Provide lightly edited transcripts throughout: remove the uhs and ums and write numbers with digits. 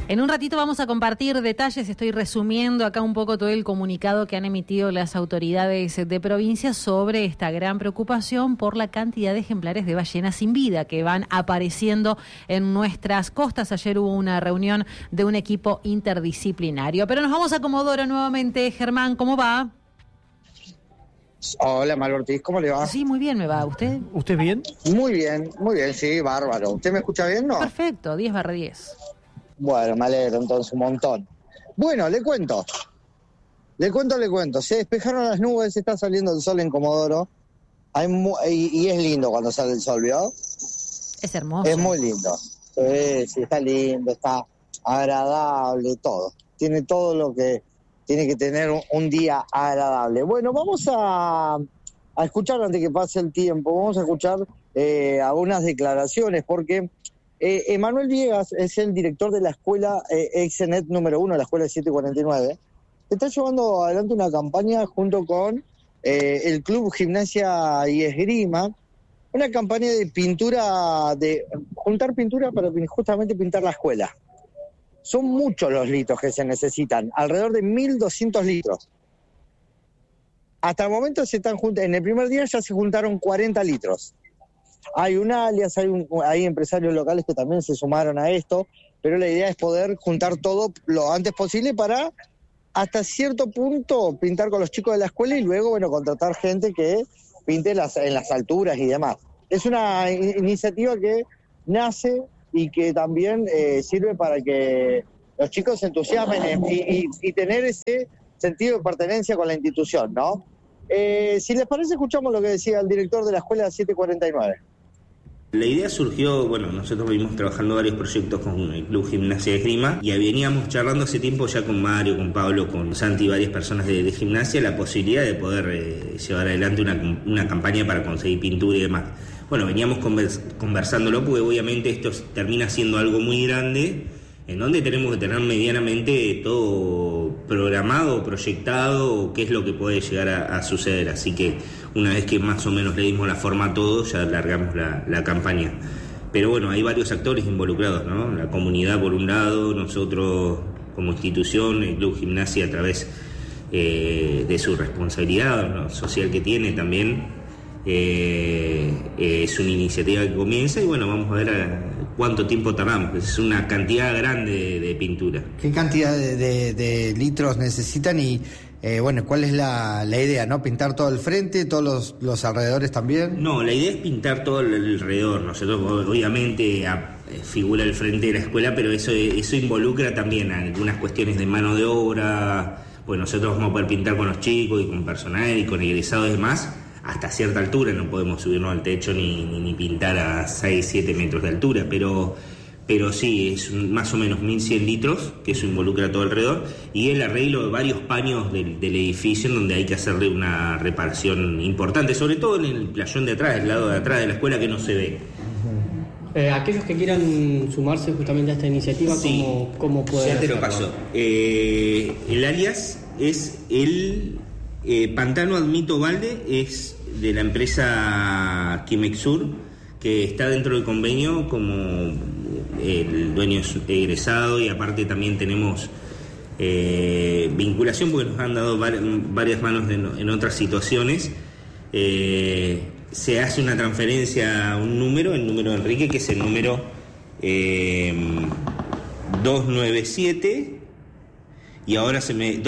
En un ratito vamos a compartir detalles, estoy resumiendo acá un poco todo el comunicado que han emitido las autoridades de provincia sobre esta gran preocupación por la cantidad de ejemplares de ballenas sin vida que van apareciendo en nuestras costas. Ayer hubo una reunión de un equipo interdisciplinario. Pero nos vamos a Comodoro nuevamente. Germán, ¿cómo va? Hola, Maru Ortiz, ¿cómo le va? Sí, muy bien me va. ¿Usted? ¿Usted bien? Muy bien, sí, bárbaro. ¿Usted me escucha bien, no? Perfecto, 10/10. Bueno, me alegro entonces un montón. Bueno, le cuento. Se despejaron las nubes, está saliendo el sol en Comodoro. Y es lindo cuando sale el sol, ¿vio? Es hermoso. Es muy lindo. Sí, está lindo, está agradable, todo. Tiene todo lo que tiene que tener un día agradable. Bueno, vamos a escuchar, antes que pase el tiempo, vamos a escuchar algunas declaraciones, porque Emanuel Viegas es el director de la escuela Exenet número 1, la escuela 749. Está llevando adelante una campaña junto con el Club Gimnasia y Esgrima, una campaña de pintura, de juntar pintura para justamente pintar la escuela. Son muchos los litros que se necesitan, alrededor de 1.200 litros. Hasta el momento en el primer día ya se juntaron 40 litros. Hay un alias, hay empresarios locales que también se sumaron a esto, pero la idea es poder juntar todo lo antes posible para, hasta cierto punto, pintar con los chicos de la escuela y luego, contratar gente que pinte en las alturas y demás. Es una iniciativa que nace y que también sirve para que los chicos se entusiasmen y tener ese sentido de pertenencia con la institución, ¿no? Si les parece, escuchamos lo que decía el director de la escuela 749. La idea surgió, nosotros venimos trabajando varios proyectos con el Club Gimnasia y Esgrima y veníamos charlando hace tiempo ya con Mario, con Pablo, con Santi y varias personas de gimnasia la posibilidad de poder llevar adelante una campaña para conseguir pintura y demás. Veníamos conversándolo porque obviamente esto termina siendo algo muy grande en donde tenemos que tener medianamente todo programado, proyectado, qué es lo que puede llegar a suceder. Así que una vez que más o menos le dimos la forma a todo, ya largamos la campaña. Pero hay varios actores involucrados, ¿no? La comunidad por un lado, nosotros como institución, el Club Gimnasia a través de su responsabilidad, ¿no?, social que tiene también. Es una iniciativa que comienza y vamos a ver cuánto tiempo tardamos. Es una cantidad grande de pintura. ¿Qué cantidad de litros necesitan y cuál es la idea, ¿no? ¿Pintar todo el frente, todos los alrededores también? No, la idea es pintar todo el alrededor. Nosotros obviamente figura el frente de la escuela, pero eso involucra también algunas cuestiones de mano de obra. Nosotros vamos a poder pintar con los chicos y con personal y con egresados y demás. Hasta cierta altura no podemos subirnos al techo ni pintar a 6-7 metros de altura, pero sí, es más o menos 1.100 litros, que eso involucra todo alrededor, y el arreglo de varios paños del edificio en donde hay que hacerle una reparación importante, sobre todo en el playón de atrás, el lado de atrás de la escuela que no se ve. Aquellos que quieran sumarse justamente a esta iniciativa, sí, ¿cómo pueden hacerlo? Ya te hacerlo? lo paso. El alias es el Pantano Admito Balde, es de la empresa Quimexur, que está dentro del convenio como el dueño es egresado, y aparte también tenemos vinculación porque nos han dado varias manos en otras situaciones. Se hace una transferencia a un número, el número de Enrique, que es el número 297, y ahora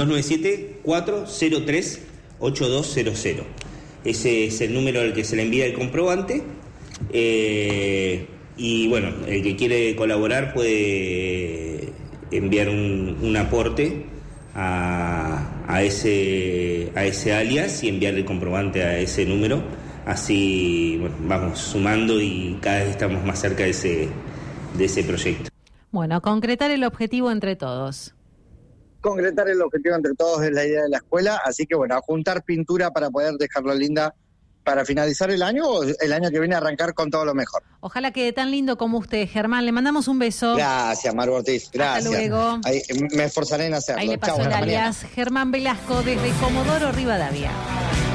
297-403-8200. Ese es el número al que se le envía el comprobante. El que quiere colaborar puede enviar un aporte a ese alias y enviar el comprobante a ese número. Así vamos sumando y cada vez estamos más cerca de ese proyecto. Concretar el objetivo entre todos. Concretar el objetivo entre todos es la idea de la escuela, así que a juntar pintura para poder dejarla linda para finalizar el año o el año que viene arrancar con todo lo mejor. Ojalá quede tan lindo como usted, Germán. Le mandamos un beso. Gracias, Maru Ortiz. Gracias. Hasta luego. Ahí, me esforzaré en hacerlo. Ahí le pasó el alias Germán Velasco desde Comodoro Rivadavia.